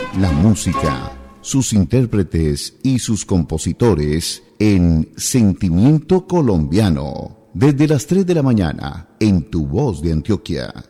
La música, sus intérpretes y sus compositores en Sentimiento Colombiano. Desde las 3 de la mañana en Tu Voz de Antioquia.